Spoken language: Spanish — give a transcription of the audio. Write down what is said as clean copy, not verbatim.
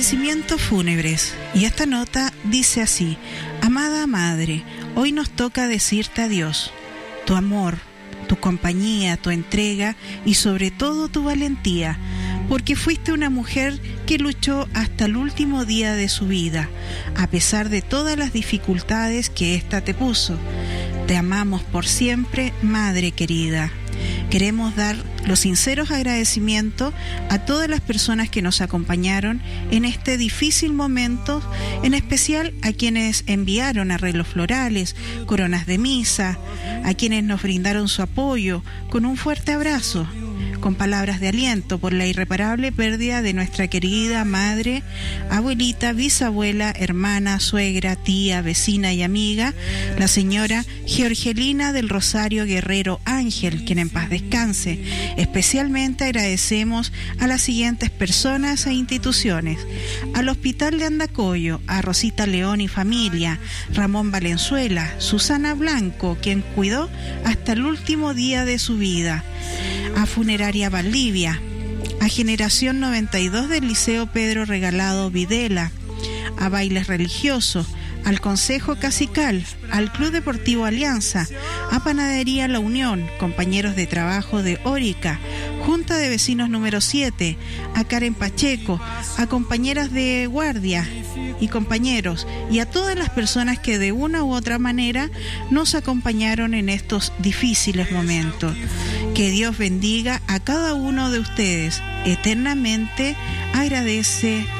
Agradecimientos fúnebres. Y esta nota dice así: amada madre, hoy nos toca decirte adiós. Tu amor, tu compañía, tu entrega y sobre todo tu valentía, porque fuiste una mujer que luchó hasta el último día de su vida, a pesar de todas las dificultades que ésta te puso. Te amamos por siempre, madre querida. Queremos dar los sinceros agradecimientos a todas las personas que nos acompañaron en este difícil momento, en especial a quienes enviaron arreglos florales, coronas de misa, a quienes nos brindaron su apoyo con un fuerte abrazo, con palabras de aliento por la irreparable pérdida de nuestra querida madre, abuelita, bisabuela, hermana, suegra, tía, vecina y amiga, la señora Georgelina del Rosario Guerrero Ángel, quien en paz descanse. Especialmente agradecemos a las siguientes personas e instituciones: al Hospital de Andacollo, a Rosita León y familia, Ramón Valenzuela, Susana Blanco, quien cuidó hasta el último día de su vida, a Funeraria Valdivia, a Generación 92 del Liceo Pedro Regalado Videla, a Bailes Religiosos, al Consejo Casical, al Club Deportivo Alianza, a Panadería La Unión, compañeros de trabajo de Órica, Junta de Vecinos número 7, a Karen Pacheco, a compañeras de guardia y compañeros, y a todas las personas que de una u otra manera nos acompañaron en estos difíciles momentos. Que Dios bendiga a cada uno de ustedes. Eternamente agradece